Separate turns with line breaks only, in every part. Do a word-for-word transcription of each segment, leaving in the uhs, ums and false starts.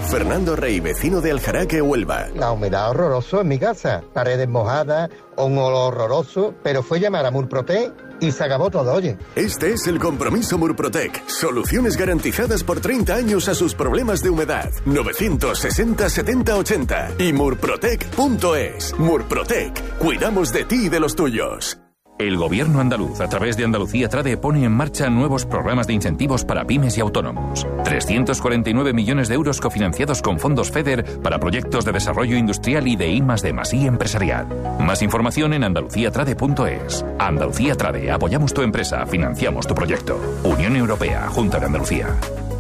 Fernando Rey, vecino de Aljaraque, Huelva.
La humedad horroroso en mi casa, paredes mojadas, un olor horroroso, pero fue llamar a Murprotec y se acabó todo, oye.
Este es el compromiso Murprotec. Soluciones garantizadas por treinta años a sus problemas de humedad. novecientos sesenta setenta ochenta y murprotec punto es. Murprotec. Cuidamos de ti y de los tuyos.
El Gobierno andaluz, a través de Andalucía Trade, pone en marcha nuevos programas de incentivos para pymes y autónomos. trescientos cuarenta y nueve millones de euros cofinanciados con fondos FEDER para proyectos de desarrollo industrial y de I más D más I empresarial. Más información en andalucía trade punto es. Andalucía Trade, apoyamos tu empresa, financiamos tu proyecto. Unión Europea, Junta de Andalucía.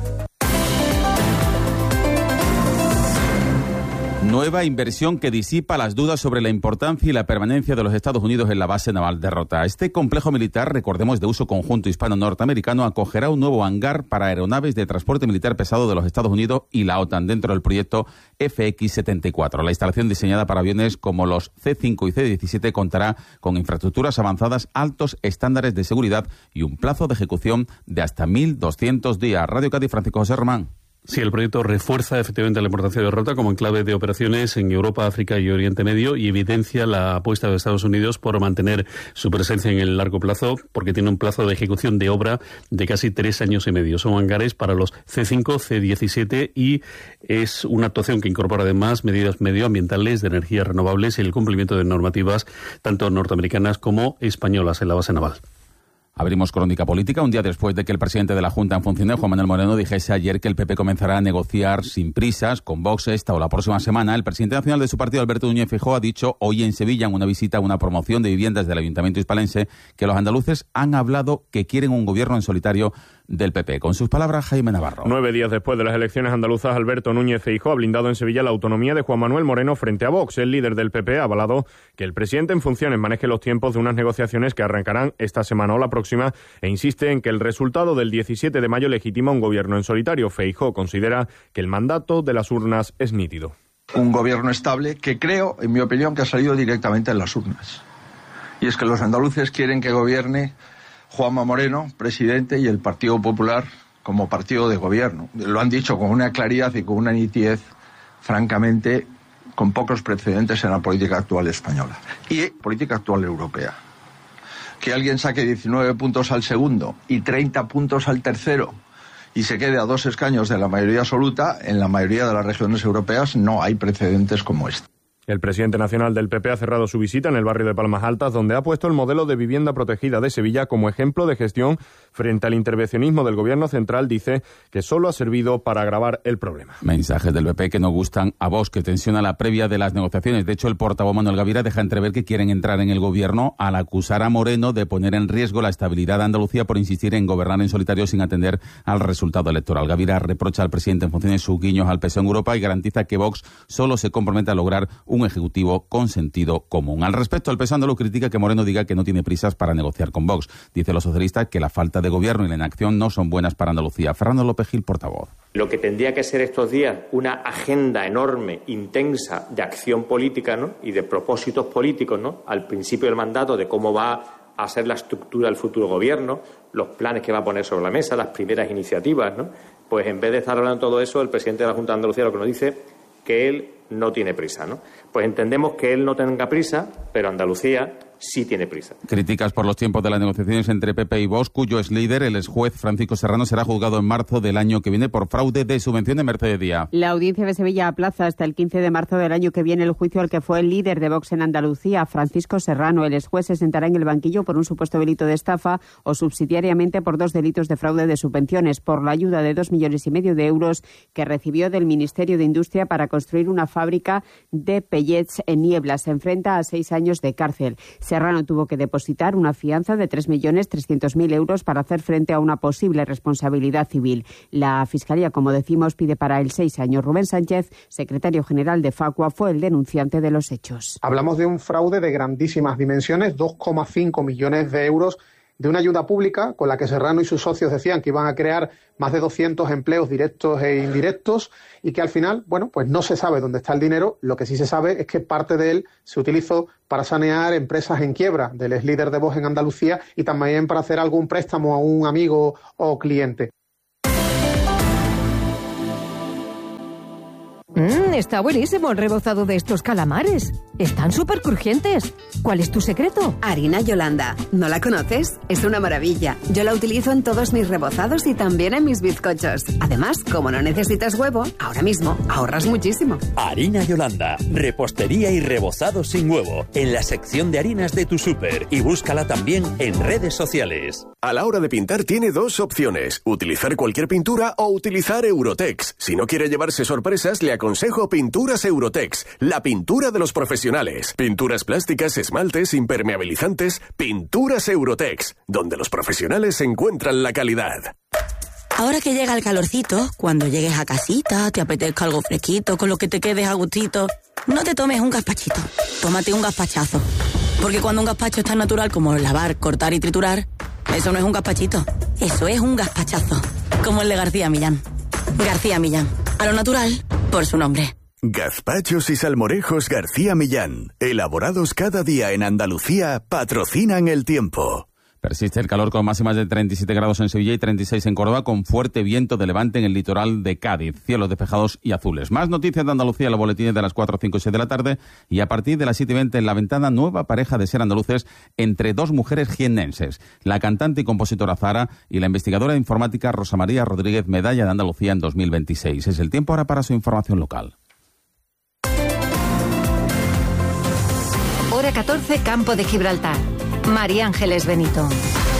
Nueva inversión que disipa las dudas sobre la importancia y la permanencia de los Estados Unidos en la base naval de Rota. Este complejo militar, recordemos, de uso conjunto hispano-norteamericano, acogerá un nuevo hangar para aeronaves de transporte militar pesado de los Estados Unidos y la OTAN dentro del proyecto F X setenta y cuatro. La instalación, diseñada para aviones como los C cinco y C diecisiete, contará con infraestructuras avanzadas, altos estándares de seguridad y un plazo de ejecución de hasta mil doscientos días. Radio Cádiz, Francisco José Román.
Sí, el proyecto refuerza efectivamente la importancia de Rota como enclave de operaciones en Europa, África y Oriente Medio y evidencia la apuesta de Estados Unidos por mantener su presencia en el largo plazo, porque tiene un plazo de ejecución de obra de casi tres años y medio. Son hangares para los C cinco, C diecisiete y es una actuación que incorpora además medidas medioambientales, de energías renovables y el cumplimiento de normativas tanto norteamericanas como españolas en la base naval.
Abrimos crónica política un día después de que el presidente de la Junta en funciones, Juan Manuel Moreno, dijese ayer que el P P comenzará a negociar sin prisas con Vox esta o la próxima semana. El presidente nacional de su partido, Alberto Núñez Feijóo, ha dicho hoy en Sevilla, en una visita a una promoción de viviendas del Ayuntamiento hispalense, que los andaluces han hablado que quieren un gobierno en solitario del P P. Con sus palabras, Jaime Navarro.
Nueve días después de las elecciones andaluzas, Alberto Núñez Feijóo ha blindado en Sevilla la autonomía de Juan Manuel Moreno frente a Vox. El líder del P P ha avalado que el presidente en funciones maneje los tiempos de unas negociaciones que arrancarán esta semana o la próxima e insiste en que el resultado del diecisiete de mayo legitima un gobierno en solitario. Feijóo considera que el mandato de las urnas es nítido.
Un gobierno estable que creo, en mi opinión, que ha salido directamente en las urnas. Y es que los andaluces quieren que gobierne Juanma Moreno, presidente, y el Partido Popular como partido de gobierno. Lo han dicho con una claridad y con una nitidez, francamente, con pocos precedentes en la política actual española. Y política actual europea. Que alguien saque diecinueve puntos al segundo y treinta puntos al tercero y se quede a dos escaños de la mayoría absoluta, en la mayoría de las regiones europeas no hay precedentes como este.
El presidente nacional del P P ha cerrado su visita en el barrio de Palmas Altas, donde ha puesto el modelo de vivienda protegida de Sevilla como ejemplo de gestión frente al intervencionismo del gobierno central. Dice que solo ha servido para agravar el problema.
Mensajes del P P que no gustan a Vox, que tensiona la previa de las negociaciones. De hecho, el portavoz Manuel Gavira deja entrever que quieren entrar en el gobierno al acusar a Moreno de poner en riesgo la estabilidad de Andalucía por insistir en gobernar en solitario sin atender al resultado electoral. Gavira reprocha al presidente en funciones sus guiños al P S O en Europa y garantiza que Vox solo se compromete a lograr un ejecutivo con sentido común. Al respecto, el P S O andaluz critica que Moreno diga que no tiene prisas para negociar con Vox. Dice los socialistas que la falta de gobierno y la inacción no son buenas para Andalucía. Fernando López Gil, portavoz.
Lo que tendría que ser estos días una agenda enorme, intensa, de acción política, ¿no?, y de propósitos políticos, ¿no?, al principio del mandato, de cómo va a ser la estructura del futuro gobierno, los planes que va a poner sobre la mesa, las primeras iniciativas, ¿no? Pues en vez de estar hablando de todo eso, el presidente de la Junta de Andalucía lo que nos dice que él no tiene prisa, ¿no? Pues entendemos que él no tenga prisa, pero Andalucía sí tiene prisa.
Críticas por los tiempos de las negociaciones entre P P y Vox, cuyo es líder, el exjuez Francisco Serrano, será juzgado en marzo del año que viene por fraude de subvención de Mercedes Díaz.
La audiencia de Sevilla aplaza hasta el quince de marzo del año que viene el juicio al que fue el líder de Vox en Andalucía, Francisco Serrano. El exjuez se sentará en el banquillo por un supuesto delito de estafa o subsidiariamente por dos delitos de fraude de subvenciones, por la ayuda de dos millones y medio de euros que recibió del Ministerio de Industria para construir una fábrica de pellets en Niebla. Se enfrenta a seis años de cárcel. Serrano tuvo que depositar una fianza de tres millones trescientos mil euros para hacer frente a una posible responsabilidad civil. La Fiscalía, como decimos, pide para él seis años. Rubén Sánchez, secretario general de Facua, fue el denunciante de los hechos.
Hablamos de un fraude de grandísimas dimensiones, dos coma cinco millones de euros de una ayuda pública con la que Serrano y sus socios decían que iban a crear más de doscientos empleos directos e indirectos y que al final, bueno, pues no se sabe dónde está el dinero. Lo que sí se sabe es que parte de él se utilizó para sanear empresas en quiebra del ex líder de Vox en Andalucía y también para hacer algún préstamo a un amigo o cliente.
Mmm, está buenísimo el rebozado de estos calamares. Están súper crujientes. ¿Cuál es tu secreto?
Harina Yolanda. ¿No la conoces? Es una maravilla. Yo la utilizo en todos mis rebozados y también en mis bizcochos. Además, como no necesitas huevo, ahora mismo ahorras muchísimo.
Harina Yolanda. Repostería y rebozado sin huevo. En la sección de harinas de tu súper. Y búscala también en redes sociales.
A la hora de pintar tiene dos opciones. Utilizar cualquier pintura o utilizar Eurotex. Si no quiere llevarse sorpresas, le aconsejo Pinturas Eurotex. La pintura de los profesionales. Pinturas plásticas, esmaltes, impermeabilizantes. Pinturas Eurotex. Donde los profesionales encuentran la calidad.
Ahora que llega el calorcito, cuando llegues a casita, te apetezca algo fresquito, con lo que te quedes a gustito, no te tomes un gazpachito, tómate un gazpachazo. Porque cuando un gazpacho es tan natural como lavar, cortar y triturar, eso no es un gazpachito, eso es un gazpachazo. Como el de García Millán. García Millán, a lo natural, por su nombre.
Gazpachos y salmorejos García Millán, elaborados cada día en Andalucía, patrocinan el tiempo.
Persiste el calor con máximas de treinta y siete grados en Sevilla y treinta y seis en Córdoba, con fuerte viento de levante en el litoral de Cádiz. Cielos despejados y azules. Más noticias de Andalucía en los boletines de las cuatro, cinco y seis de la tarde. Y a partir de las siete y veinte en La Ventana, nueva pareja de ser andaluces entre dos mujeres jiennenses. La cantante y compositora Zara y la investigadora de informática Rosa María Rodríguez, medalla de Andalucía en dos mil veintiséis. Es el tiempo ahora para su información local.
Hora catorce, Campo de Gibraltar. María Ángeles Benito.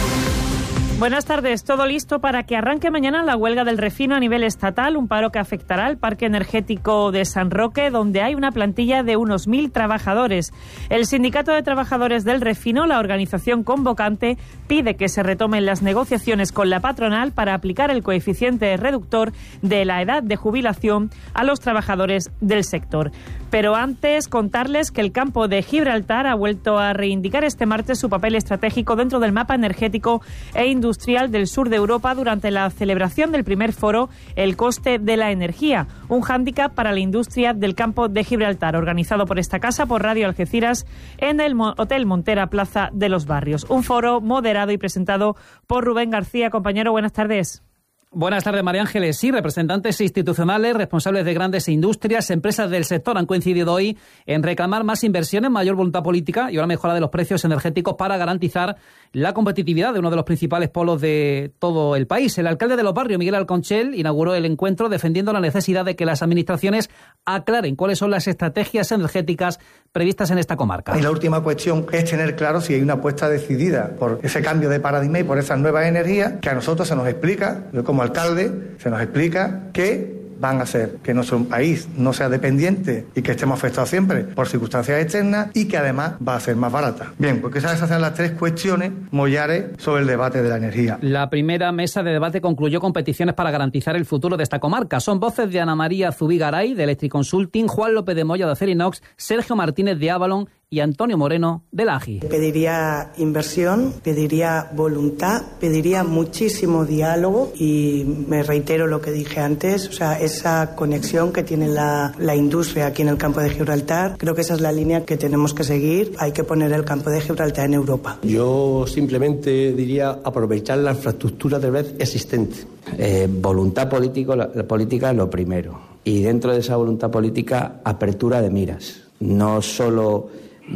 Buenas tardes. Todo listo para que arranque mañana la huelga del refino a nivel estatal, un paro que afectará al parque energético de San Roque, donde hay una plantilla de unos mil trabajadores. El Sindicato de Trabajadores del Refino, la organización convocante, pide que se retomen las negociaciones con la patronal para aplicar el coeficiente reductor de la edad de jubilación a los trabajadores del sector. Pero antes, contarles que el campo de Gibraltar ha vuelto a reivindicar este martes su papel estratégico dentro del mapa energético e industrial del sur de Europa durante la celebración del primer foro El coste de la energía, un hándicap para la industria del campo de Gibraltar, organizado por esta casa, por Radio Algeciras, en el Hotel Montera Plaza de los Barrios. Un foro moderado y presentado por Rubén García. Compañero, buenas tardes.
Buenas tardes, María Ángeles. Sí, representantes institucionales, responsables de grandes industrias, empresas del sector han coincidido hoy en reclamar más inversiones, mayor voluntad política y una mejora de los precios energéticos para garantizar la competitividad de uno de los principales polos de todo el país. El alcalde de Los Barrios, Miguel Alconchel, inauguró el encuentro defendiendo la necesidad de que las administraciones aclaren cuáles son las estrategias energéticas previstas en esta comarca.
Y la última cuestión es tener claro si hay una apuesta decidida por ese cambio de paradigma y por esas nuevas energías, que a nosotros se nos explica, como alcalde, se nos explica que van a hacer que nuestro país no sea dependiente y que estemos afectados siempre por circunstancias externas y que además va a ser más barata. Bien, pues esas son las tres cuestiones mollares sobre el debate de la energía.
La primera mesa de debate concluyó con peticiones para garantizar el futuro de esta comarca. Son voces de Ana María Zubigaray, de Electric Consulting, Juan López de Moya, de Acerinox, Sergio Martínez, de Avalon, y Antonio Moreno, de la A G I.
Pediría inversión, pediría voluntad, pediría muchísimo diálogo y me reitero lo que dije antes, o sea, esa conexión que tiene la, la industria aquí en el campo de Gibraltar, creo que esa es la línea que tenemos que seguir, hay que poner el campo de Gibraltar en Europa.
Yo simplemente diría aprovechar la infraestructura de red existente.
Eh, voluntad político, la, la política es lo primero, y dentro de esa voluntad política, apertura de miras, no solo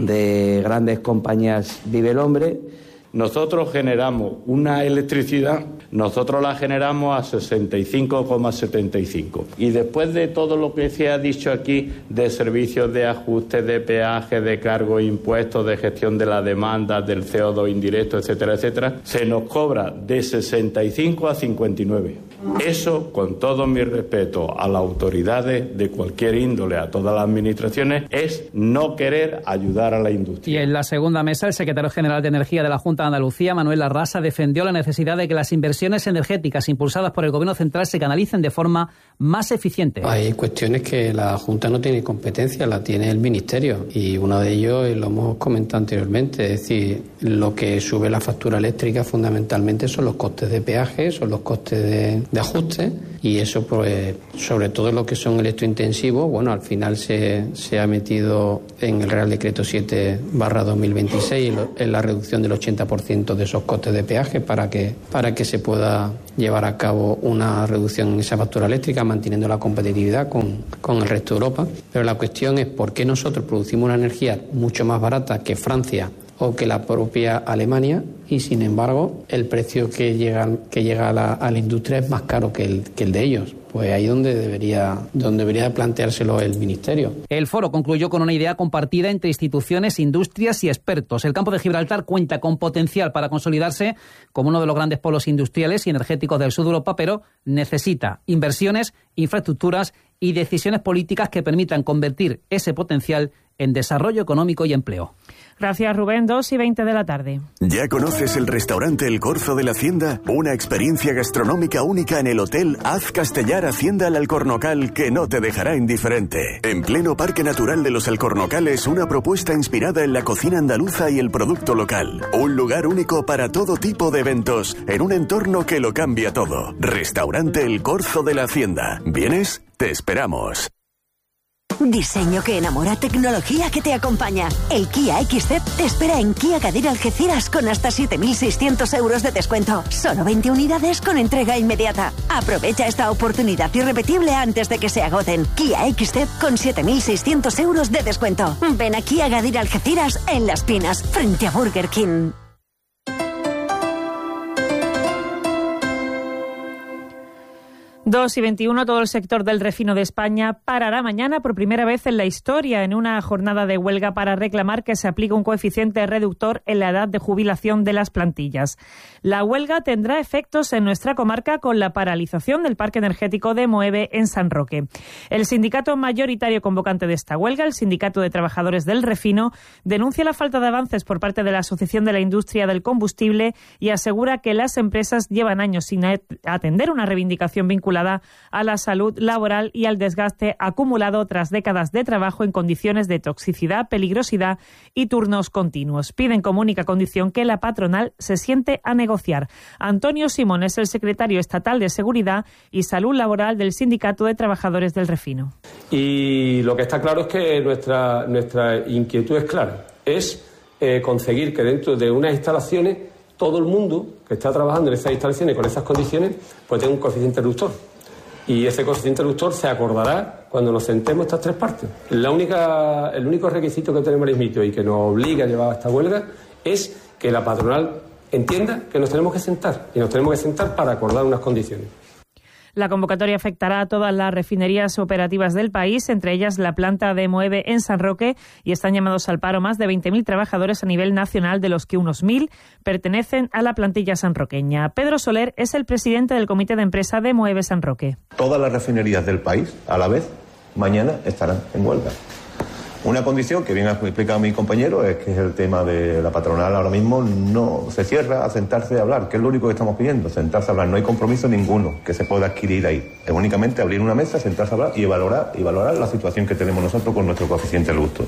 de grandes compañías vive el hombre.
Nosotros generamos una electricidad, nosotros la generamos a sesenta y cinco coma setenta y cinco. Y después de todo lo que se ha dicho aquí de servicios de ajuste, de peaje, de cargo, impuestos, de gestión de la demanda, del C O dos indirecto, etcétera, etcétera, se nos cobra de sesenta y cinco a cincuenta y nueve. Eso, con todo mi respeto a las autoridades de cualquier índole, a todas las administraciones, es no querer ayudar a la industria.
Y en la segunda mesa, el secretario general de Energía de la Junta de Andalucía, Manuel Larrasa, defendió la necesidad de que las inversiones energéticas impulsadas por el Gobierno central se canalicen de forma más eficiente.
Hay cuestiones que la Junta no tiene competencia, la tiene el Ministerio. Y uno de ellos, y lo hemos comentado anteriormente, es decir, lo que sube la factura eléctrica fundamentalmente son los costes de peaje, son los costes de de ajuste, y eso, pues, sobre todo lo que son electrointensivos, bueno, al final se, se ha metido en el Real Decreto siete barra dos mil veintiséis en la reducción del ochenta por ciento de esos costes de peaje para que, para que se pueda llevar a cabo una reducción en esa factura eléctrica, manteniendo la competitividad con, con el resto de Europa. Pero la cuestión es por qué nosotros producimos una energía mucho más barata que Francia o que la propia Alemania, y sin embargo el precio que llega, que llega a, la, a la industria es más caro que el, que el de ellos. Pues ahí donde debería, donde debería planteárselo el Ministerio.
El foro concluyó con una idea compartida entre instituciones, industrias y expertos. El campo de Gibraltar cuenta con potencial para consolidarse como uno de los grandes polos industriales y energéticos del sur de Europa, pero necesita inversiones, infraestructuras y decisiones políticas que permitan convertir ese potencial en desarrollo económico y empleo.
Gracias, Rubén. dos y veinte de la tarde.
¿Ya conoces el restaurante El Corzo de la Hacienda? Una experiencia gastronómica única en el Hotel Az Castellar Hacienda El Alcornocal que no te dejará indiferente. En pleno Parque Natural de los Alcornocales, una propuesta inspirada en la cocina andaluza y el producto local. Un lugar único para todo tipo de eventos, en un entorno que lo cambia todo. Restaurante El Corzo de la Hacienda. ¿Vienes? Te esperamos.
Diseño que enamora, tecnología que te acompaña. El Kia X C te espera en Kia Gadir Algeciras con hasta siete mil seiscientos euros de descuento. Solo veinte unidades con entrega inmediata. Aprovecha esta oportunidad irrepetible antes de que se agoten. Kia X C con siete mil seiscientos euros de descuento. Ven a Kia Gadir Algeciras en Las Pinas, frente a Burger King.
dos y veintiuno, todo el sector del refino de España parará mañana por primera vez en la historia en una jornada de huelga para reclamar que se aplique un coeficiente reductor en la edad de jubilación de las plantillas. La huelga tendrá efectos en nuestra comarca con la paralización del parque energético de Moeve en San Roque. El sindicato mayoritario convocante de esta huelga, el Sindicato de Trabajadores del Refino, denuncia la falta de avances por parte de la Asociación de la Industria del Combustible y asegura que las empresas llevan años sin atender una reivindicación vinculada a la salud laboral y al desgaste acumulado tras décadas de trabajo en condiciones de toxicidad, peligrosidad y turnos continuos. Piden como única condición que la patronal se siente a negociar. Antonio Simón es el secretario estatal de Seguridad y Salud Laboral del Sindicato de Trabajadores del Refino.
Y lo que está claro es que nuestra, nuestra inquietud es clara, es eh, conseguir que dentro de unas instalaciones todo el mundo que está trabajando en esas instalaciones con esas condiciones pues tenga un coeficiente reductor. Y ese coeficiente reductor se acordará cuando nos sentemos estas tres partes. La única, el único requisito que tenemos el mismito y que nos obliga a llevar a esta huelga es que la patronal entienda que nos tenemos que sentar. Y nos tenemos que sentar para acordar unas condiciones.
La convocatoria afectará a todas las refinerías operativas del país, entre ellas la planta de Moeve en San Roque, y están llamados al paro más de veinte mil trabajadores a nivel nacional, de los que unos mil pertenecen a la plantilla sanroqueña. Pedro Soler es el presidente del comité de empresa de Moeve San Roque.
Todas las refinerías del país, a la vez, mañana estarán en huelga. Una condición que bien ha explicado mi compañero es que es el tema de la patronal ahora mismo no se cierra a sentarse a hablar, que es lo único que estamos pidiendo, sentarse a hablar. No hay compromiso ninguno que se pueda adquirir ahí. Es únicamente abrir una mesa, sentarse a hablar y valorar, y valorar la situación que tenemos nosotros con nuestro coeficiente reductor.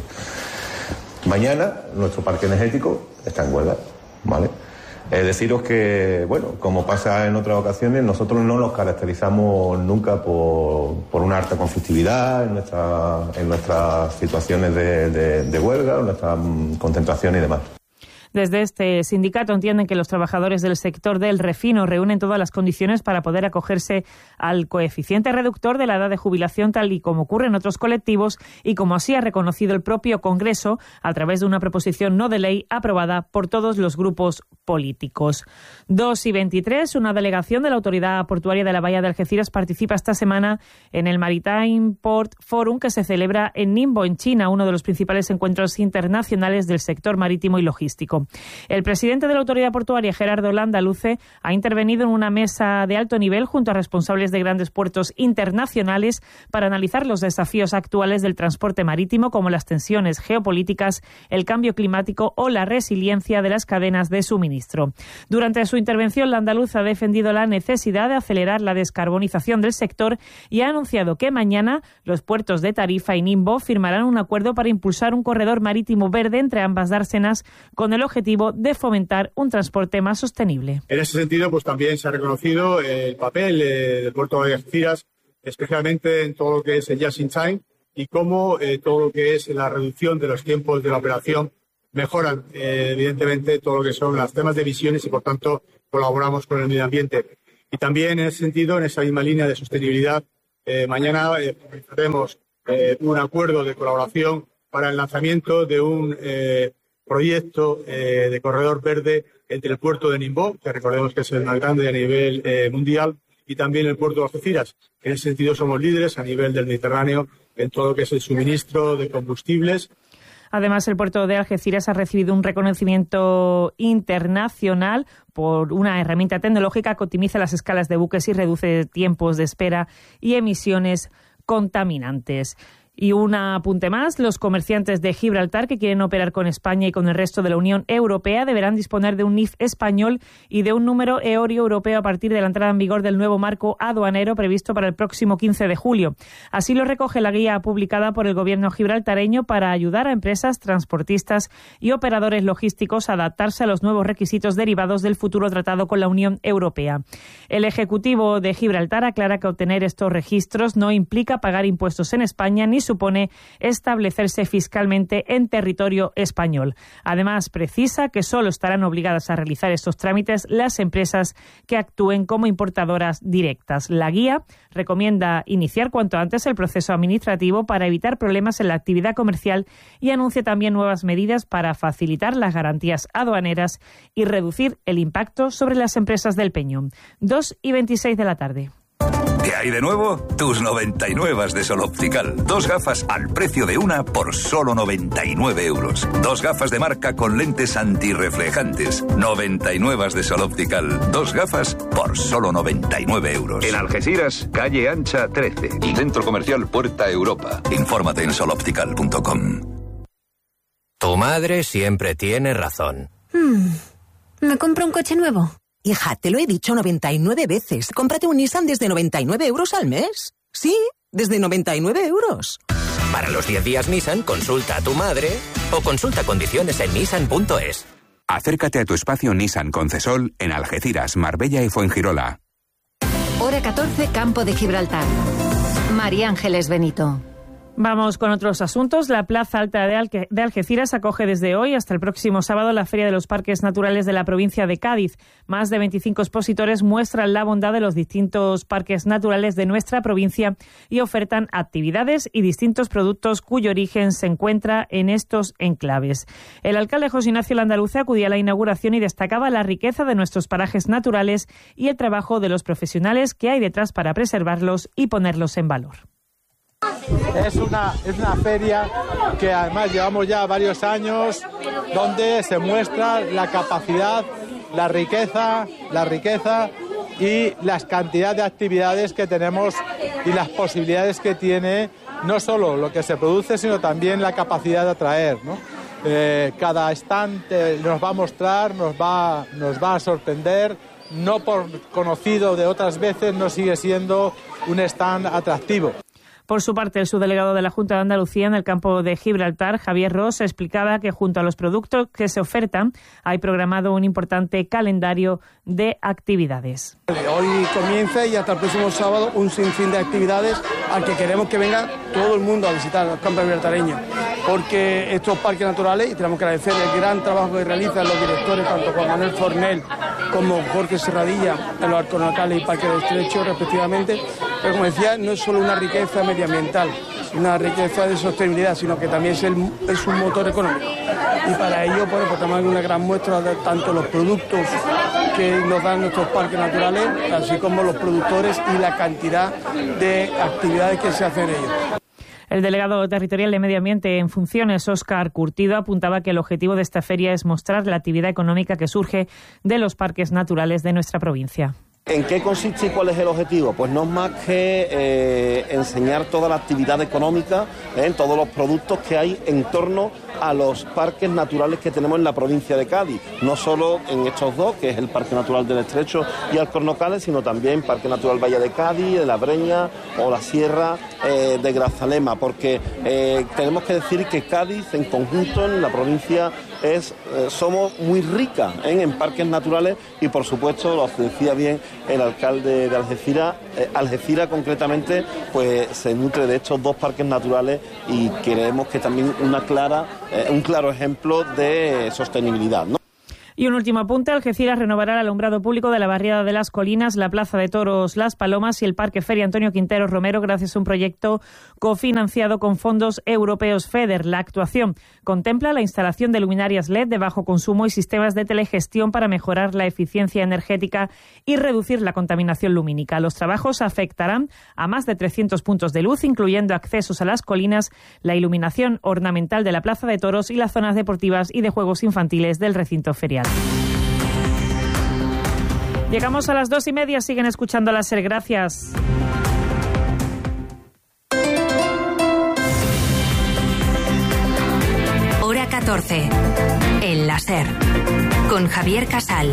Mañana nuestro parque energético está en huelga, ¿vale? Eh, deciros que, bueno, como pasa en otras ocasiones, nosotros no nos caracterizamos nunca por, por una alta conflictividad en, nuestra, en nuestras situaciones de, de, de huelga, en nuestras mm, concentraciones y demás.
Desde este sindicato entienden que los trabajadores del sector del refino reúnen todas las condiciones para poder acogerse al coeficiente reductor de la edad de jubilación, tal y como ocurre en otros colectivos y como así ha reconocido el propio Congreso a través de una proposición no de ley aprobada por todos los grupos políticos. dos y veintitrés, una delegación de la Autoridad Portuaria de la Bahía de Algeciras participa esta semana en el Maritime Port Forum, que se celebra en Ningbo, en China, uno de los principales encuentros internacionales del sector marítimo y logístico. El presidente de la Autoridad Portuaria, Gerardo Landaluce, ha intervenido en una mesa de alto nivel junto a responsables de grandes puertos internacionales para analizar los desafíos actuales del transporte marítimo, como las tensiones geopolíticas, el cambio climático o la resiliencia de las cadenas de suministro. Durante su intervención, Landaluce ha defendido la necesidad de acelerar la descarbonización del sector y ha anunciado que mañana los puertos de Tarifa y Ningbo firmarán un acuerdo para impulsar un corredor marítimo verde entre ambas dársenas, con el objetivo objetivo de fomentar un transporte más sostenible.
En ese sentido, pues también se ha reconocido el papel eh, del puerto de Algeciras, especialmente en todo lo que es el just in time y cómo eh, todo lo que es la reducción de los tiempos de la operación mejoran eh, evidentemente todo lo que son los temas de emisiones y por tanto colaboramos con el medio ambiente. Y también en ese sentido, en esa misma línea de sostenibilidad, eh, mañana eh, haremos eh, un acuerdo de colaboración para el lanzamiento de un eh, proyecto eh, de corredor verde entre el puerto de Ningbo, que recordemos que es el más grande a nivel eh, mundial, y también el puerto de Algeciras. En ese sentido somos líderes a nivel del Mediterráneo en todo lo que es el suministro de combustibles.
Además, el puerto de Algeciras ha recibido un reconocimiento internacional por una herramienta tecnológica que optimiza las escalas de buques y reduce tiempos de espera y emisiones contaminantes. Y un apunte más, los comerciantes de Gibraltar que quieren operar con España y con el resto de la Unión Europea deberán disponer de un N I F español y de un número E O R I europeo a partir de la entrada en vigor del nuevo marco aduanero previsto para el próximo quince de julio. Así lo recoge la guía publicada por el gobierno gibraltareño para ayudar a empresas, transportistas y operadores logísticos a adaptarse a los nuevos requisitos derivados del futuro tratado con la Unión Europea. El Ejecutivo de Gibraltar aclara que obtener estos registros no implica pagar impuestos en España ni supone establecerse fiscalmente en territorio español. Además, precisa que solo estarán obligadas a realizar estos trámites las empresas que actúen como importadoras directas. La guía recomienda iniciar cuanto antes el proceso administrativo para evitar problemas en la actividad comercial y anuncia también nuevas medidas para facilitar las garantías aduaneras y reducir el impacto sobre las empresas del Peñón. dos y veintiséis de la tarde.
¿Qué hay de nuevo? Tus noventa y nueve de Sol Optical. Dos gafas al precio de una por solo noventa y nueve euros. Dos gafas de marca con lentes antirreflejantes. noventa y nueve de Sol Optical. Dos gafas por solo noventa y nueve euros.
En Algeciras, calle Ancha trece. Y Centro Comercial Puerta Europa.
Infórmate en sol optical punto com.
Tu madre siempre tiene razón.
Hmm. ¿Me compro un coche nuevo?
Hija, te lo he dicho noventa y nueve veces. Cómprate un Nissan desde noventa y nueve euros al mes. Sí, desde noventa y nueve euros.
Para los diez días Nissan, consulta a tu madre o consulta condiciones en nissan punto es.
Acércate a tu espacio Nissan Concesol en Algeciras, Marbella y Fuengirola.
Hora catorce, Campo de Gibraltar. María Ángeles Benito.
Vamos con otros asuntos. La Plaza Alta de, Alque- de Algeciras acoge desde hoy hasta el próximo sábado la Feria de los Parques Naturales de la provincia de Cádiz. Más de veinticinco expositores muestran la bondad de los distintos parques naturales de nuestra provincia y ofertan actividades y distintos productos cuyo origen se encuentra en estos enclaves. El alcalde José Ignacio Landaluce acudía a la inauguración y destacaba la riqueza de nuestros parajes naturales y el trabajo de los profesionales que hay detrás para preservarlos y ponerlos en valor.
Es una, es una feria que además llevamos ya varios años donde se muestra la capacidad, la riqueza, la riqueza y las cantidades de actividades que tenemos y las posibilidades que tiene no solo lo que se produce, sino también la capacidad de atraer, ¿no? Eh, cada stand nos va a mostrar, nos va, nos va a sorprender, no por conocido de otras veces, no sigue siendo un stand atractivo.
Por su parte, el subdelegado de la Junta de Andalucía en el campo de Gibraltar, Javier Ros, explicaba que junto a los productos que se ofertan hay programado un importante calendario de actividades.
Hoy comienza y hasta el próximo sábado un sinfín de actividades al que queremos que venga todo el mundo a visitar los campos gibraltareños, porque estos parques naturales, y tenemos que agradecer el gran trabajo que realizan los directores, tanto Juan Manuel Fornel como Jorge Serradilla, en los arcos naturales y parques de estrecho respectivamente, pero como decía, no es solo una riqueza medioambiental, una riqueza de sostenibilidad, sino que también es, el, es un motor económico. Y para ello, bueno, pues tenemos una gran muestra de tanto los productos que nos dan nuestros parques naturales, así como los productores y la cantidad de actividades que se hacen en ellos.
El delegado territorial de Medio Ambiente en funciones, Óscar Curtido, apuntaba que el objetivo de esta feria es mostrar la actividad económica que surge de los parques naturales de nuestra provincia.
¿En qué consiste y cuál es el objetivo? Pues no es más que eh, enseñar toda la actividad económica, eh, todos los productos que hay en torno a los parques naturales que tenemos en la provincia de Cádiz. No solo en estos dos, que es el Parque Natural del Estrecho y Alcornocales, sino también Parque Natural Valle de Cádiz, de la Breña o la Sierra eh, de Grazalema, porque eh, tenemos que decir que Cádiz en conjunto, en la provincia, es eh, somos muy ricas ¿eh? en parques naturales y, por supuesto, lo decía bien el alcalde de Algeciras, eh, Algeciras concretamente, pues se nutre de estos dos parques naturales y creemos que también una clara, eh, un claro ejemplo de sostenibilidad, ¿no?
Y un último apunte, Algeciras renovará el alumbrado público de la barriada de las Colinas, la Plaza de Toros Las Palomas y el Parque Feria Antonio Quintero Romero gracias a un proyecto cofinanciado con fondos europeos FEDER. La actuación contempla la instalación de luminarias L E D de bajo consumo y sistemas de telegestión para mejorar la eficiencia energética y reducir la contaminación lumínica. Los trabajos afectarán a más de trescientos puntos de luz, incluyendo accesos a las colinas, la iluminación ornamental de la Plaza de Toros y las zonas deportivas y de juegos infantiles del recinto ferial. Llegamos a las dos y media, siguen escuchando la SER, gracias.
Hora catorce, en la SER, con Javier Casal.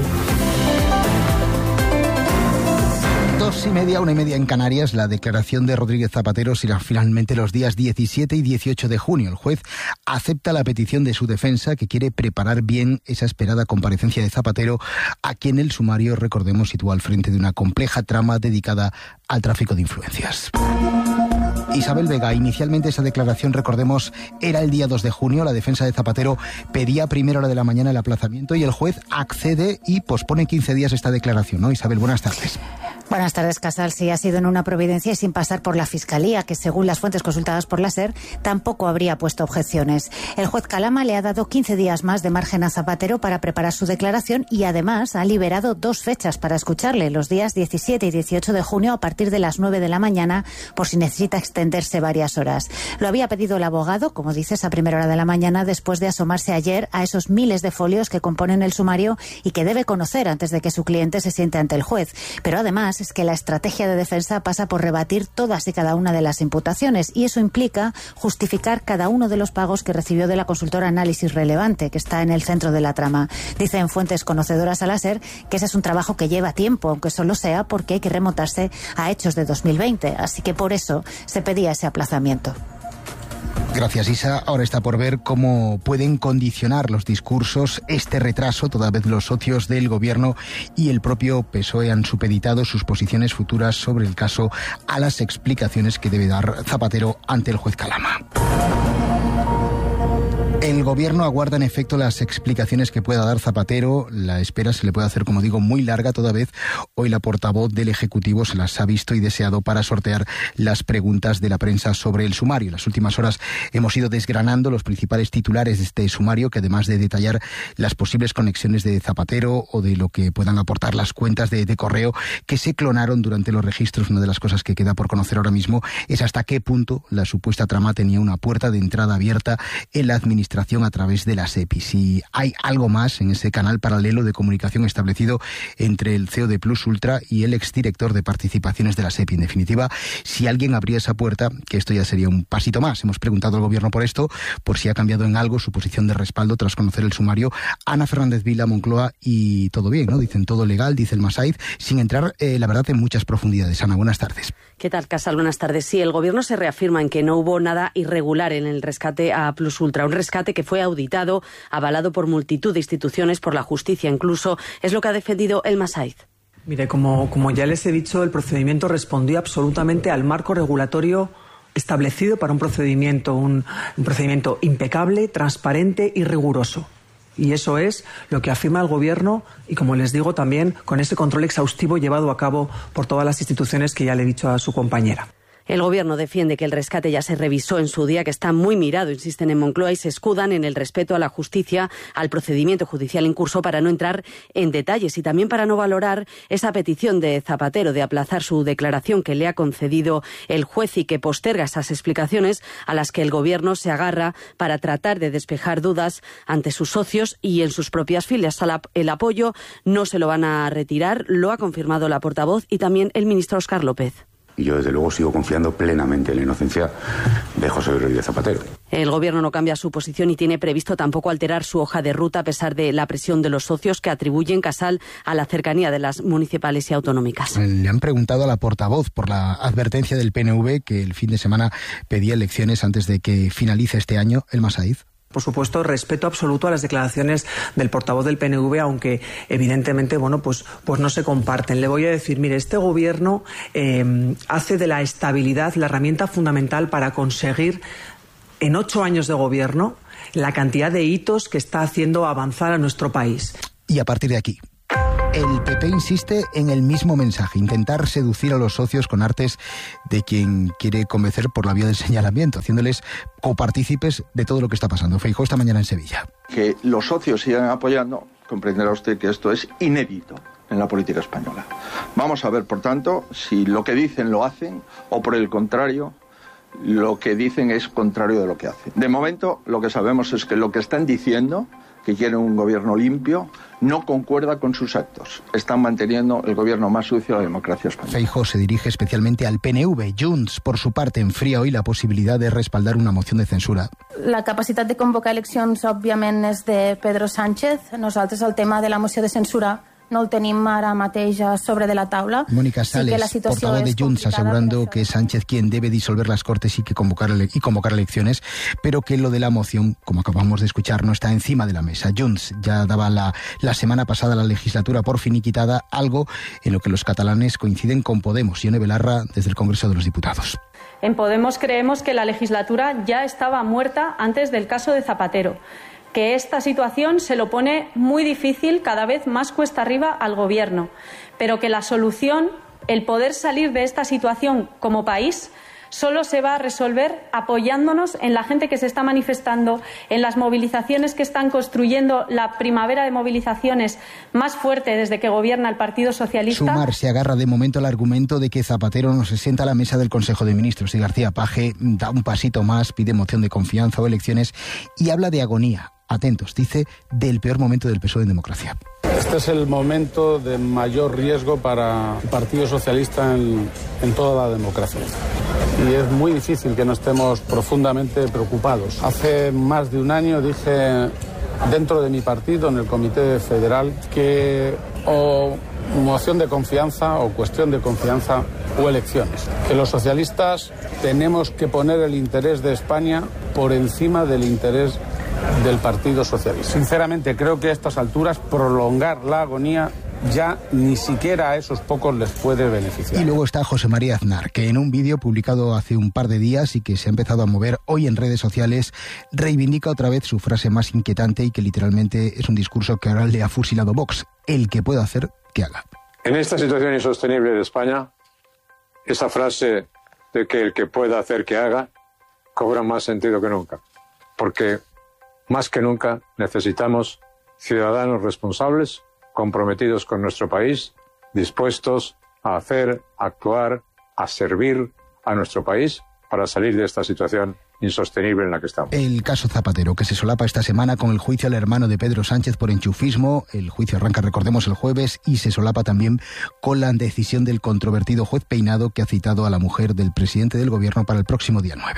Dos y media, una y media en Canarias, la declaración de Rodríguez Zapatero será finalmente los días diecisiete y dieciocho de junio. El juez acepta la petición de su defensa, que quiere preparar bien esa esperada comparecencia de Zapatero, a quien el sumario, recordemos, situó al frente de una compleja trama dedicada al tráfico de influencias. Isabel Vega, inicialmente esa declaración, recordemos, era el día dos de junio. La defensa de Zapatero pedía a primera hora de la mañana el aplazamiento y el juez accede y pospone quince días esta declaración, ¿no? Isabel, buenas tardes.
Buenas tardes, Casal. Sí, ha sido en una providencia y sin pasar por la Fiscalía, que según las fuentes consultadas por la SER, tampoco habría puesto objeciones. El juez Calama le ha dado quince días más de margen a Zapatero para preparar su declaración y además ha liberado dos fechas para escucharle, los días diecisiete y dieciocho de junio a partir de las nueve de la mañana, por si necesita extenderse varias horas. Lo había pedido el abogado, como dices, a primera hora de la mañana, después de asomarse ayer a esos miles de folios que componen el sumario y que debe conocer antes de que su cliente se siente ante el juez. Pero además es que la estrategia de defensa pasa por rebatir todas y cada una de las imputaciones y eso implica justificar cada uno de los pagos que recibió de la consultora Análisis Relevante, que está en el centro de la trama. Dicen fuentes conocedoras a la SER que ese es un trabajo que lleva tiempo, aunque solo sea porque hay que remontarse a hechos de dos mil veinte, así que por eso se pedía ese aplazamiento.
Gracias, Isa. Ahora está por ver cómo pueden condicionar los discursos este retraso, toda vez los socios del Gobierno y el propio P S O E han supeditado sus posiciones futuras sobre el caso a las explicaciones que debe dar Zapatero ante el juez Calama. El Gobierno aguarda en efecto las explicaciones que pueda dar Zapatero. La espera se le puede hacer, como digo, muy larga, toda vez hoy la portavoz del Ejecutivo se las ha visto y deseado para sortear las preguntas de la prensa sobre el sumario. En las últimas horas hemos ido desgranando los principales titulares de este sumario, que además de detallar las posibles conexiones de Zapatero o de lo que puedan aportar las cuentas de, de correo que se clonaron durante los registros, una de las cosas que queda por conocer ahora mismo es hasta qué punto la supuesta trama tenía una puerta de entrada abierta en la administración a través de la SEPI. Si hay algo más en ese canal paralelo de comunicación establecido entre el C E O de Plus Ultra y el exdirector de participaciones de la SEPI. En definitiva, si alguien abría esa puerta, que esto ya sería un pasito más. Hemos preguntado al Gobierno por esto, por si ha cambiado en algo su posición de respaldo tras conocer el sumario. Ana Fernández Vila, Moncloa, y todo bien, ¿no? Dicen todo legal, dice el Masaiz, sin entrar, eh, la verdad, en muchas profundidades. Ana, buenas tardes.
¿Qué tal, Casal? Buenas tardes. Sí, el Gobierno se reafirma en que no hubo nada irregular en el rescate a Plus Ultra, un rescate que fue auditado, avalado por multitud de instituciones, por la justicia incluso, es lo que ha defendido el Masaiz.
Mire, como, como ya les he dicho, el procedimiento respondió absolutamente al marco regulatorio establecido para un procedimiento, un, un procedimiento impecable, transparente y riguroso. Y eso es lo que afirma el Gobierno y, como les digo, también con ese control exhaustivo llevado a cabo por todas las instituciones que ya le he dicho a su compañera.
El Gobierno defiende que el rescate ya se revisó en su día, que está muy mirado, insisten en Moncloa, y se escudan en el respeto a la justicia, al procedimiento judicial en curso, para no entrar en detalles y también para no valorar esa petición de Zapatero de aplazar su declaración que le ha concedido el juez y que posterga esas explicaciones a las que el Gobierno se agarra para tratar de despejar dudas ante sus socios y en sus propias filas. El apoyo no se lo van a retirar, lo ha confirmado la portavoz y también el ministro Óscar López.
Y yo, desde luego, sigo confiando plenamente en la inocencia de José Rodríguez Zapatero.
El Gobierno no cambia su posición y tiene previsto tampoco alterar su hoja de ruta a pesar de la presión de los socios que atribuyen, Casal, a la cercanía de las municipales y autonómicas.
Le han preguntado a la portavoz por la advertencia del P N V que el fin de semana pedía elecciones antes de que finalice este año, el Masaiz.
Por supuesto, respeto absoluto a las declaraciones del portavoz del P N V, aunque evidentemente, bueno, pues, pues no se comparten. Le voy a decir, mire, este gobierno eh, hace de la estabilidad la herramienta fundamental para conseguir en ocho años de gobierno la cantidad de hitos que está haciendo avanzar a nuestro país.
Y a partir de aquí, el P P insiste en el mismo mensaje, intentar seducir a los socios con artes de quien quiere convencer por la vía del señalamiento, haciéndoles copartícipes de todo lo que está pasando. Feijóo esta mañana en Sevilla.
Que los socios sigan apoyando, comprenderá usted que esto es inédito en la política española. Vamos a ver, por tanto, si lo que dicen lo hacen o por el contrario, lo que dicen es contrario de lo que hacen. De momento, lo que sabemos es que lo que están diciendo, que quieren un gobierno limpio, no concuerda con sus actos. Están manteniendo el gobierno más sucio de la democracia española.
Feijóo se dirige especialmente al P N V. Junts, por su parte, enfría hoy la posibilidad de respaldar una moción de censura.
La capacitat de convocar eleccions, òbviament, és de Pedro Sánchez. Nosaltres el tema de la moció de censura no el tenim ara mateix sobre de la taula.
Mónica Sales, sí, portavoz de Junts, asegurando que es Sánchez quien debe disolver las Cortes y que convocar y convocar elecciones, pero que lo de la moción, como acabamos de escuchar, no está encima de la mesa. Junts ya daba la, la semana pasada la legislatura por finiquitada, algo en lo que los catalanes coinciden con Podemos. Ione Belarra, desde el Congreso de los Diputados.
En Podemos creemos que la legislatura ya estaba muerta antes del caso de Zapatero, que esta situación se lo pone muy difícil, cada vez más cuesta arriba al Gobierno, pero que la solución, el poder salir de esta situación como país, solo se va a resolver apoyándonos en la gente que se está manifestando, en las movilizaciones que están construyendo la primavera de movilizaciones más fuerte desde que gobierna el Partido Socialista.
Sumar se agarra de momento al argumento de que Zapatero no se sienta a la mesa del Consejo de Ministros y García Paje da un pasito más, pide moción de confianza o elecciones y habla de agonía. Atentos, dice, del peor momento del P S O E en democracia.
Este es el momento de mayor riesgo para el Partido Socialista en, en toda la democracia. Y es muy difícil que no estemos profundamente preocupados. Hace más de un año dije dentro de mi partido, en el Comité Federal, que o moción de confianza o cuestión de confianza o elecciones. Que los socialistas tenemos que poner el interés de España por encima del interés del Partido Socialista. Sinceramente, creo que a estas alturas prolongar la agonía ya ni siquiera a esos pocos les puede beneficiar.
Y luego está José María Aznar, que en un vídeo publicado hace un par de días y que se ha empezado a mover hoy en redes sociales, reivindica otra vez su frase más inquietante y que literalmente es un discurso que ahora le ha fusilado Vox. El que pueda hacer, que haga.
En esta situación insostenible de España, esa frase de que el que pueda hacer, que haga, cobra más sentido que nunca. Porque más que nunca necesitamos ciudadanos responsables, comprometidos con nuestro país, dispuestos a hacer, a actuar, a servir a nuestro país para salir de esta situación insostenible en la que estamos.
El caso Zapatero, que se solapa esta semana con el juicio al hermano de Pedro Sánchez por enchufismo. El juicio arranca, recordemos, el jueves y se solapa también con la decisión del controvertido juez Peinado, que ha citado a la mujer del presidente del gobierno para el próximo día nueve.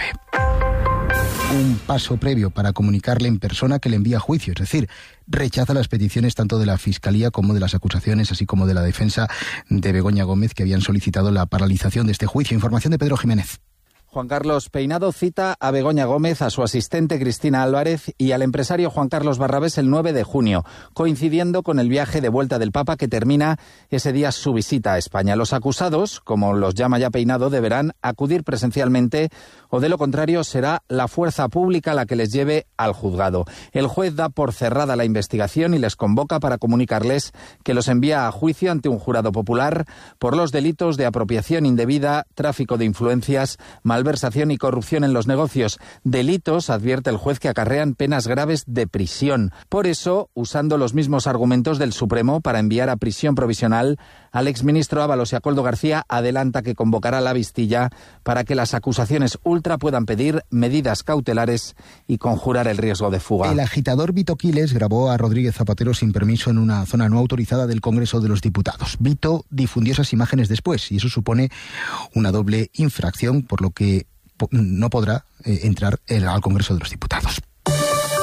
Un paso previo para comunicarle en persona que le envía a juicio, es decir, rechaza las peticiones tanto de la Fiscalía como de las acusaciones, así como de la defensa de Begoña Gómez, que habían solicitado la paralización de este juicio. Información de Pedro Jiménez.
Juan Carlos Peinado cita a Begoña Gómez, a su asistente Cristina Álvarez y al empresario Juan Carlos Barrabés el nueve de junio, coincidiendo con el viaje de vuelta del Papa que termina ese día su visita a España. Los acusados, como los llama ya Peinado, deberán acudir presencialmente o de lo contrario será la fuerza pública la que les lleve al juzgado. El juez da por cerrada la investigación y les convoca para comunicarles que los envía a juicio ante un jurado popular por los delitos de apropiación indebida, tráfico de influencias, malversación y corrupción en los negocios. Delitos, advierte el juez, que acarrean penas graves de prisión. Por eso, usando los mismos argumentos del Supremo para enviar a prisión provisional al exministro Ábalos y a Koldo García, adelanta que convocará la vistilla para que las acusaciones ultra puedan pedir medidas cautelares y conjurar el riesgo de fuga.
El agitador Vito Quiles grabó a Rodríguez Zapatero sin permiso en una zona no autorizada del Congreso de los Diputados. Vito difundió esas imágenes después y eso supone una doble infracción, por lo que no podrá eh, entrar al Congreso de los Diputados.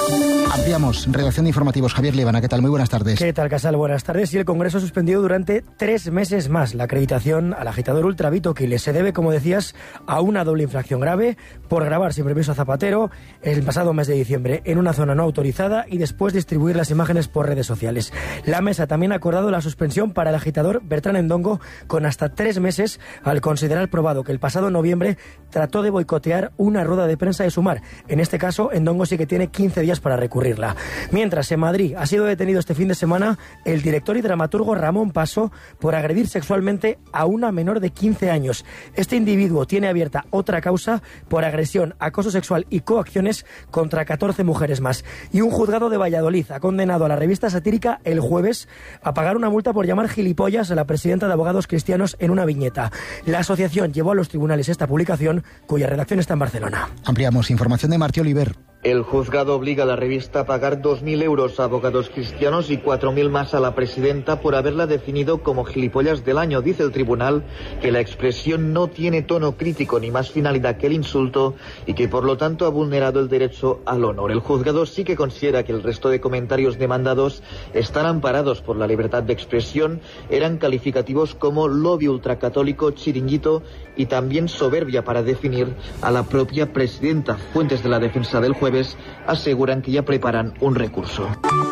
Ampliamos. Redacción de informativos. Javier Líbana, ¿qué tal? Muy buenas tardes.
¿Qué tal, Casal? Buenas tardes. Y el Congreso ha suspendido durante tres meses más la acreditación al agitador Ultra Vito Quiles. Se debe, como decías, a una doble infracción grave por grabar sin permiso a Zapatero el pasado mes de diciembre en una zona no autorizada y después distribuir las imágenes por redes sociales. La mesa también ha acordado la suspensión para el agitador Bertrán Endongo con hasta tres meses al considerar probado que el pasado noviembre trató de boicotear una rueda de prensa de Sumar. En este caso, Endongo sí que tiene quince días para recurrir. Mientras, en Madrid ha sido detenido este fin de semana el director y dramaturgo Ramón Paso por agredir sexualmente a una menor de quince años. Este individuo tiene abierta otra causa por agresión, acoso sexual y coacciones contra catorce mujeres más. Y un juzgado de Valladolid ha condenado a la revista satírica El Jueves a pagar una multa por llamar gilipollas a la presidenta de Abogados Cristianos en una viñeta. La asociación llevó a los tribunales esta publicación, cuya redacción está en Barcelona.
Ampliamos. Información de Martí Oliver.
El juzgado obliga a la revista a pagar dos mil euros a Abogados Cristianos y cuatro mil más a la presidenta por haberla definido como gilipollas del año. Dice el tribunal que la expresión no tiene tono crítico ni más finalidad que el insulto y que por lo tanto ha vulnerado el derecho al honor. El juzgado sí que considera que el resto de comentarios demandados están amparados por la libertad de expresión, eran calificativos como lobby ultracatólico, chiringuito y también soberbia para definir a la propia presidenta. Fuentes de la defensa del juez aseguran que ya preparan un recurso.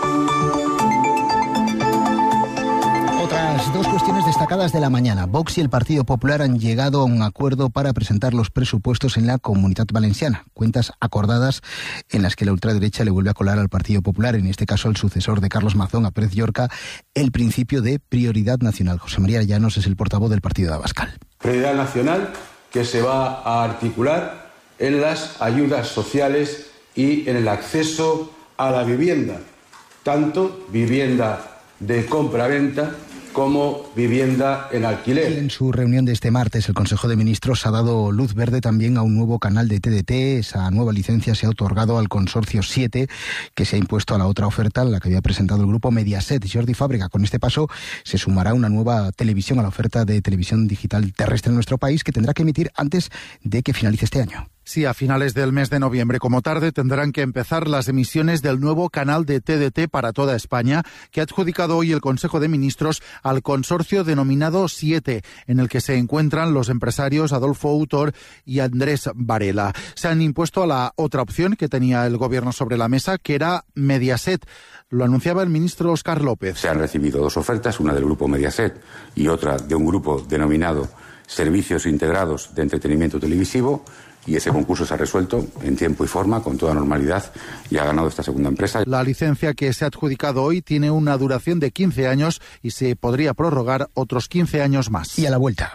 Otras dos cuestiones destacadas de la mañana. Vox y el Partido Popular han llegado a un acuerdo para presentar los presupuestos en la Comunitat Valenciana. Cuentas acordadas en las que la ultraderecha le vuelve a colar al Partido Popular, en este caso el sucesor de Carlos Mazón, a Pérez Llorca, el principio de prioridad nacional. José María Llanos es el portavoz del partido de Abascal.
Prioridad nacional que se va a articular en las ayudas sociales y en el acceso a la vivienda, tanto vivienda de compra-venta como vivienda en alquiler.
En su reunión de este martes, el Consejo de Ministros ha dado luz verde también a un nuevo canal de T D T. Esa nueva licencia se ha otorgado al Consorcio siete, que se ha impuesto a la otra oferta, la que había presentado el grupo Mediaset. Jordi Fábrega, con este paso se sumará una nueva televisión a la oferta de televisión digital terrestre en nuestro país, que tendrá que emitir antes de que finalice este año.
Sí, a finales del mes de noviembre, como tarde, tendrán que empezar las emisiones del nuevo canal de T D T para toda España, que ha adjudicado hoy el Consejo de Ministros al consorcio denominado siete, en el que se encuentran los empresarios Adolfo Autor y Andrés Varela. Se han impuesto a la otra opción que tenía el Gobierno sobre la mesa, que era Mediaset. Lo anunciaba el ministro Óscar López.
Se han recibido dos ofertas, una del grupo Mediaset y otra de un grupo denominado Servicios Integrados de Entretenimiento Televisivo. Y ese concurso se ha resuelto en tiempo y forma, con toda normalidad, y ha ganado esta segunda empresa.
La licencia que se ha adjudicado hoy tiene una duración de quince años y se podría prorrogar otros quince años más.
Y a la vuelta.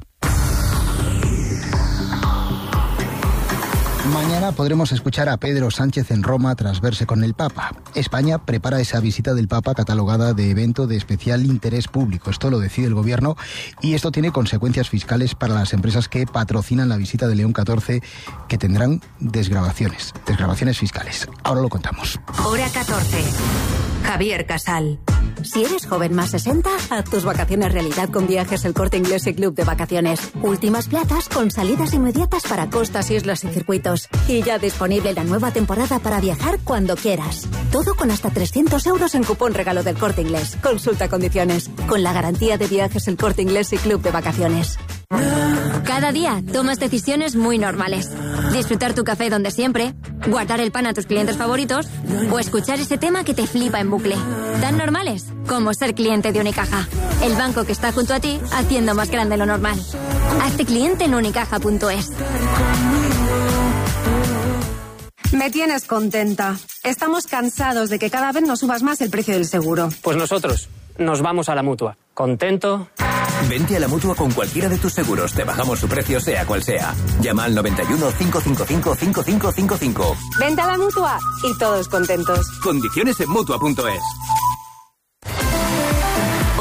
Mañana podremos escuchar a Pedro Sánchez en Roma tras verse con el Papa. España prepara esa visita del Papa catalogada de evento de especial interés público. Esto lo decide el Gobierno y esto tiene consecuencias fiscales para las empresas que patrocinan la visita de León catorce, que tendrán desgravaciones, desgravaciones fiscales. Ahora lo contamos.
Hora catorce. Javier Casal.
Si eres joven más sesenta, haz tus vacaciones realidad con Viajes El Corte Inglés y Club de Vacaciones. Últimas plazas con salidas inmediatas para costas, islas y circuitos. Y ya disponible la nueva temporada para viajar cuando quieras. Todo con hasta trescientos euros en cupón regalo del Corte Inglés. Consulta condiciones. Con la garantía de Viajes El Corte Inglés y Club de Vacaciones.
Cada día tomas decisiones muy normales. Disfrutar tu café donde siempre, guardar el pan a tus clientes favoritos o escuchar ese tema que te flipa en bucle. Tan normales como ser cliente de Unicaja. El banco que está junto a ti haciendo más grande lo normal. Hazte cliente en unicaja punto es.
Me tienes contenta. Estamos cansados de que cada vez nos subas más el precio del seguro.
Pues nosotros nos vamos a la Mutua. ¿Contento?
Vente a la Mutua con cualquiera de tus seguros. Te bajamos su precio, sea cual sea. Llama al noventa y uno, cinco cinco cinco, cinco cinco cinco cinco.
Vente a la Mutua y todos contentos.
Condiciones en mutua punto es.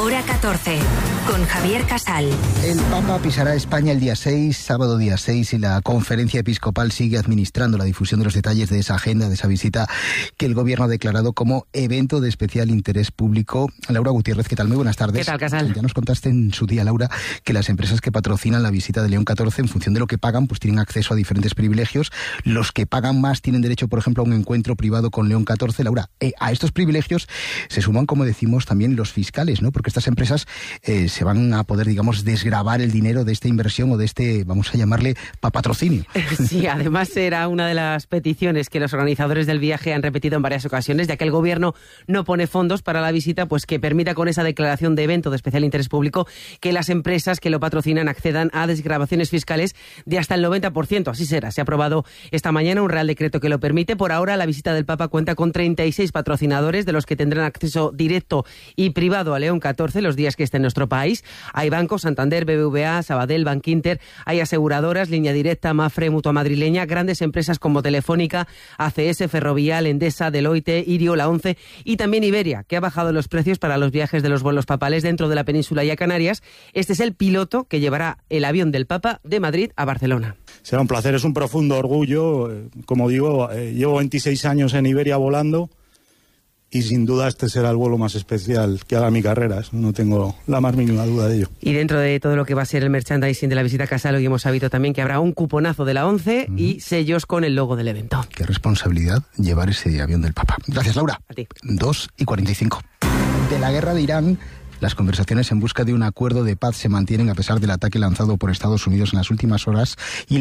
Hora catorce, con Javier Casal.
El Papa pisará España el día seis, sábado día seis, y la Conferencia Episcopal sigue administrando la difusión de los detalles de esa agenda, de esa visita que el Gobierno ha declarado como evento de especial interés público. Laura Gutiérrez, ¿qué tal? Muy buenas tardes.
¿Qué tal, Casal?
Ya nos contaste en su día, Laura, que las empresas que patrocinan la visita de León catorce, en función de lo que pagan, pues tienen acceso a diferentes privilegios. Los que pagan más tienen derecho, por ejemplo, a un encuentro privado con León catorce. Laura, eh, a estos privilegios se suman, como decimos, también los fiscales, ¿no? Porque estas empresas eh, se van a poder, digamos, desgravar el dinero de esta inversión o de este, vamos a llamarle, patrocinio.
Sí, además era una de las peticiones que los organizadores del viaje han repetido en varias ocasiones, ya que el Gobierno no pone fondos para la visita, pues que permita con esa declaración de evento de especial interés público que las empresas que lo patrocinan accedan a desgravaciones fiscales de hasta el noventa por ciento. Así será. Se ha aprobado esta mañana un Real Decreto que lo permite. Por ahora, la visita del Papa cuenta con treinta y seis patrocinadores, de los que tendrán acceso directo y privado a León catorce los días que esté en nuestro país. Hay bancos, Santander, B B V A, Sabadell, Bankinter, hay aseguradoras, Línea Directa, Mafre, Mutua Madrileña, grandes empresas como Telefónica, A C S, Ferrovial, Endesa, Deloitte, Irio, La Once y también Iberia, que ha bajado los precios para los viajes de los vuelos papales dentro de la península y a Canarias. Este es el piloto que llevará el avión del Papa de Madrid a Barcelona.
Será un placer, es un profundo orgullo. Como digo, eh, llevo veintiséis años en Iberia volando y sin duda este será el vuelo más especial que haga mi carrera. No tengo la más mínima duda de ello.
Y dentro de todo lo que va a ser el merchandising de la visita a Casal, hoy hemos sabido también que habrá un cuponazo de la ONCE uh-huh. y sellos con el logo del evento.
Qué responsabilidad llevar ese avión del Papa. Gracias, Laura.
A ti.
dos y cuarenta y cinco. De la guerra de Irán, las conversaciones en busca de un acuerdo de paz se mantienen a pesar del ataque lanzado por Estados Unidos en las últimas horas y